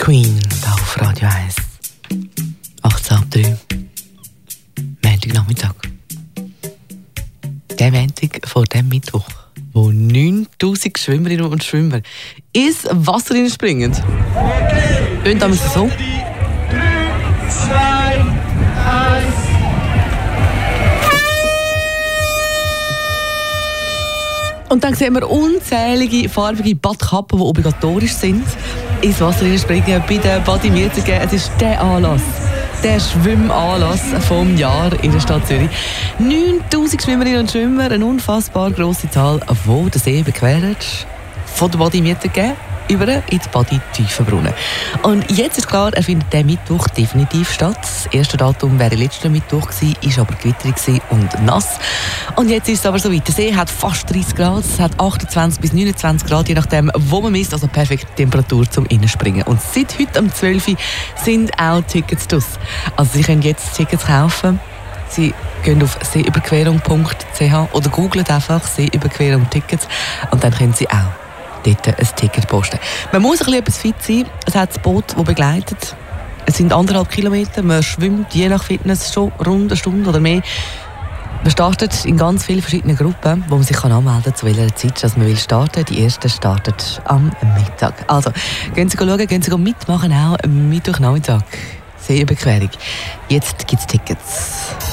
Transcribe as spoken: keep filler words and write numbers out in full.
Queen da auf Radio eins. achtzehn ab drei. Montagnachmittag. Der Montag vor dem Mittwoch, wo neuntausend Schwimmerinnen und Schwimmer ins Wasser springen. Und dann ist es so. drei, zwei, eins. Und dann sehen wir unzählige farbige Badkappen, die obligatorisch sind, ins Wasser springen bei den Badimierungen. Es ist der Anlass, der Schwimmanlass vom Jahr in der Stadt Zürich. neuntausend Schwimmerinnen und Schwimmer, eine unfassbar grosse Zahl, die den See überqueren, von der Badimierungen über in die Badi-Tiefenbrunnen. Und jetzt ist klar, er findet der Mittwoch definitiv statt. Das erste Datum wäre letzter Mittwoch gewesen, ist aber gewitterig und nass. Und jetzt ist es aber so weit. Der See hat fast dreißig Grad, es hat achtundzwanzig bis neunundzwanzig Grad, je nachdem, wo man misst, also perfekte Temperatur zum Innenspringen. Und seit heute um zwölf Uhr sind auch Tickets draus. Also Sie können jetzt Tickets kaufen. Sie gehen auf seeüberquerung punkt c h oder googlen einfach Seeüberquerung Tickets und dann können Sie auch dort ein Ticket posten. Man muss ein bisschen etwas fit sein. Es hat das Boot, das begleitet. Es sind anderthalb Kilometer. Man schwimmt je nach Fitness schon rund eine Stunde oder mehr. Man startet in ganz vielen verschiedenen Gruppen, wo man sich anmelden kann, zu welcher Zeit dass man will starten. Die erste startet am Mittag. Also, gehen Sie schauen, gehen Sie mitmachen, auch am Mittwochnachmittag. Seeüberquerung. Jetzt gibt es Tickets.